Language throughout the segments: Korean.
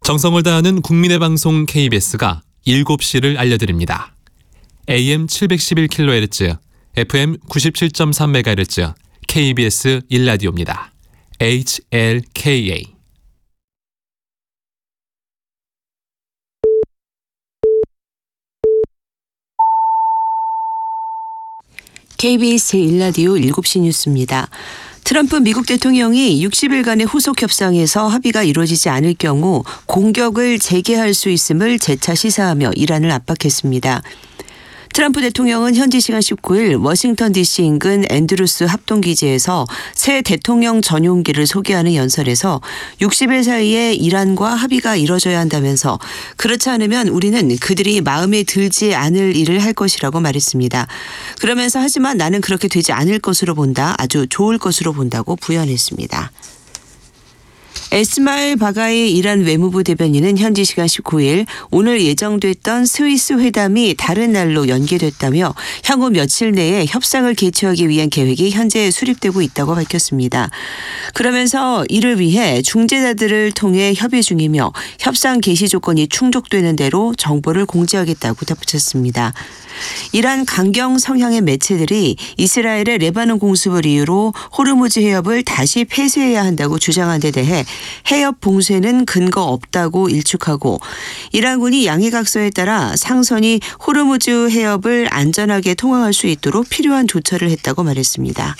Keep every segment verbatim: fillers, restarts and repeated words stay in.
정성을 다하는 국민의 방송 케이비에스가 일곱 시를 알려드립니다. 에이엠 칠백십일 킬로헤르츠, 에프엠 구십칠 점 삼 메가헤르츠, 케이비에스 일 라디오입니다. 에이치엘케이에이. 케이비에스 일 라디오 일곱 시 뉴스입니다. 트럼프 미국 대통령이 육십 일간의 후속 협상에서 합의가 이루어지지 않을 경우 공격을 재개할 수 있음을 재차 시사하며 이란을 압박했습니다. 트럼프 대통령은 현지 시간 십구 일 워싱턴 디씨 인근 앤드루스 합동기지에서 새 대통령 전용기를 소개하는 연설에서 육십 일 사이에 이란과 합의가 이뤄져야 한다면서 그렇지 않으면 우리는 그들이 마음에 들지 않을 일을 할 것이라고 말했습니다. 그러면서 하지만 나는 그렇게 되지 않을 것으로 본다, 아주 좋을 것으로 본다고 부연했습니다. 에스마일 바가이 이란 외무부 대변인은 현지 시간 십구 일 오늘 예정됐던 스위스 회담이 다른 날로 연기됐다며 향후 며칠 내에 협상을 개최하기 위한 계획이 현재 수립되고 있다고 밝혔습니다. 그러면서 이를 위해 중재자들을 통해 협의 중이며 협상 개시 조건이 충족되는 대로 정보를 공지하겠다고 덧붙였습니다. 이란 강경 성향의 매체들이 이스라엘의 레바논 공습을 이유로 호르무즈 해협을 다시 폐쇄해야 한다고 주장한 데 대해 해협 봉쇄는 근거 없다고 일축하고 이란군이 양해각서에 따라 상선이 호르무즈 해협을 안전하게 통항할 수 있도록 필요한 조처를 했다고 말했습니다.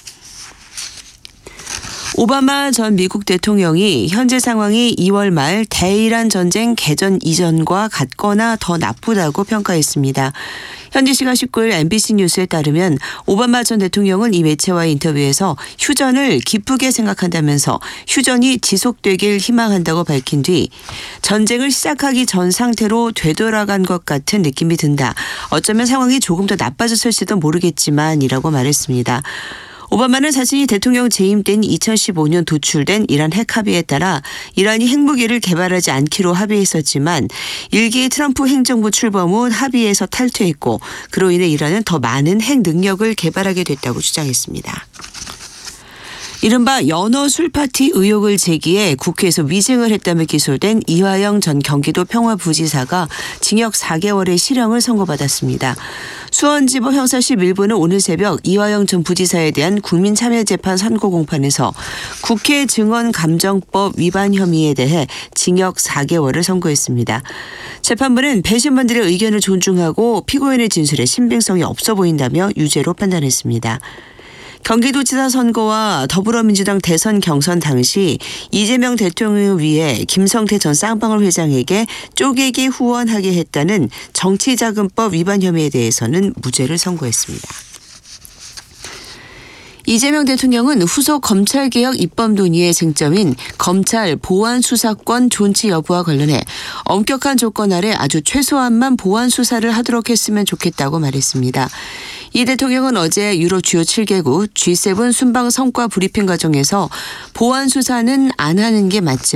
오바마 전 미국 대통령이 현재 상황이 이월 말 대이란 전쟁 개전 이전과 같거나 더 나쁘다고 평가했습니다. 현지 시간 십구 일 엠비씨 뉴스에 따르면 오바마 전 대통령은 이 매체와의 인터뷰에서 휴전을 기쁘게 생각한다면서 휴전이 지속되길 희망한다고 밝힌 뒤 전쟁을 시작하기 전 상태로 되돌아간 것 같은 느낌이 든다. 어쩌면 상황이 조금 더 나빠졌을지도 모르겠지만 이라고 말했습니다. 오바마는 자신이 대통령 재임 때인 이천십오 년 도출된 이란 핵 합의에 따라 이란이 핵무기를 개발하지 않기로 합의했었지만 일기 트럼프 행정부 출범 후 합의에서 탈퇴했고 그로 인해 이란은 더 많은 핵 능력을 개발하게 됐다고 주장했습니다. 이른바 연어 술파티 의혹을 제기해 국회에서 위증을 했다며 기소된 이화영 전 경기도 평화부지사가 징역 사 개월의 실형을 선고받았습니다. 수원지법 형사 십일 부는 오늘 새벽 이화영 전 부지사에 대한 국민참여재판 선고 공판에서 국회 증언감정법 위반 혐의에 대해 징역 사 개월을 선고했습니다. 재판부는 배심원들의 의견을 존중하고 피고인의 진술에 신빙성이 없어 보인다며 유죄로 판단했습니다. 경기도지사 선거와 더불어민주당 대선 경선 당시 이재명 대통령을 위해 김성태 전 쌍방울 회장에게 쪼개기 후원하게 했다는 정치자금법 위반 혐의에 대해서는 무죄를 선고했습니다. 이재명 대통령은 후속 검찰개혁 입법 논의의 쟁점인 검찰 보안 수사권 존치 여부와 관련해 엄격한 조건 아래 아주 최소한만 보안 수사를 하도록 했으면 좋겠다고 말했습니다. 이 대통령은 어제 유럽 주요 칠 개국 지 세븐 순방 성과 브리핑 과정에서 보안 수사는 안 하는 게 맞지만